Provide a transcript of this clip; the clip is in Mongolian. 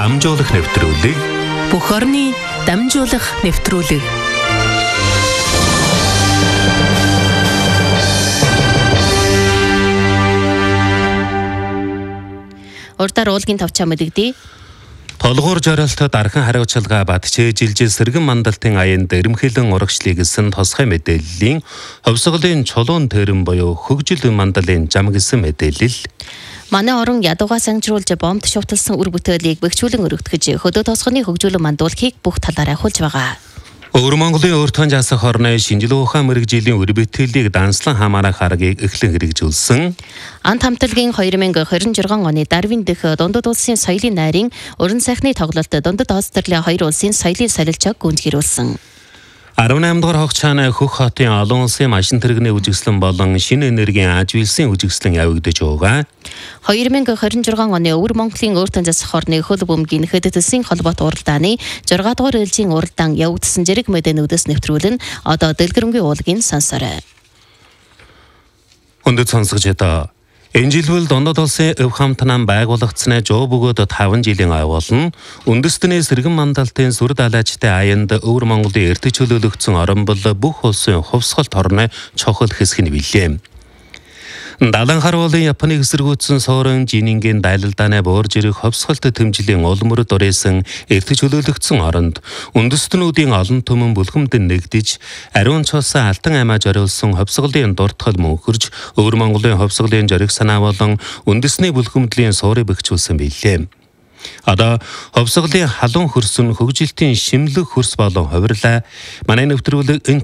Дамжуулах нэвтрүүлэг. Бүх орны дамжуулах нэвтрүүлэг. Урдаар уулгийн тавчаа мэдэгдээ. Толгуур жоролтод архан хариуцлага батчээжилж сэргэн мандалтын аянд эрэмхэлэн урагшлыг гэсэн тосгой мэдээллийн ховсголын чулуун тэрэн буюу хөгжил мандалын зам гэсэн мэдээлэл. Манай орон ядуугаа санжруулж бомбд шувталсан үр бүтээлийг бэхжүүлэн өргөдгөж хөдөө тосгоны хөгжүүлэн мандуулахыг бүх талаар ахуулж байгаа. Өвөр Монголын өөртөө жасах орны шинжилгээ ухаан мэрэгжлийн үр бүтээлийг данслан хамаарах аргыг эхлэн хэрэгжүүлсэн. Ант хамтлагийн 2026 оны Дарвин дэх дундад улсын соёлын найрын уран сайхны тоглолт дундад Австралийн хоёр улсын соёлын солилцоог гүнд гэрүүлсэн. 18 дугаар хогчааны Хөх хотын олон улсын машин тэрэгний үжигслэн болон шинэ энергийн ажиглсан үжигслэн явагдаж байгаа. 2026 оны Өвөр Монголын өөртөө засах орны хөл бөмбөгийн хэдэтэлсийн холбоот уралдааны 6 дугаар ээлжийн уралдаан явагдсан зэрэг мэдээнүүдээс нэвтрүүлэн одоо дэлгэрэнгүй уулгийн сонсорой. Хүндэт сонсогч одоо энэ жилвэл дундад улсын өв хамтнан байгуулагдсны 100 бөгөөд 5 жилийн агуулна. Үндэстний сэргэн мандалтын сүр далайчтай аянд Өвөр Монголын эртэж чөлөөлөгдсөн орон бол бүх улсын хувьсгалт орны чухал хэсэг нь билээ. Далан харуулын Японыг эсэргүүцсэн суурин жинингийн дайлалдааны буурж ирэх хувьсгалт тэмжлийн улмөр дурээсэн эртэж чөлөөлөгдсөн оронд үндэстнүүдийн олон түмэн бүлхэмдэн нэгдэж ариун цусан алтан аймаа зориулсан хувьсгалын дуртгал мөнхөрж Өвөр Монголын хувьсгалын зориг санаа болон үндэсний бүлхэмдлийн суурийг бэхжүүлсэн билээ. Одоо хувьсгалын халуун хөрс нь хөгжилтийн шимлэг хөрс болон хувирлаа. Манай нэвтрүүлэг энэ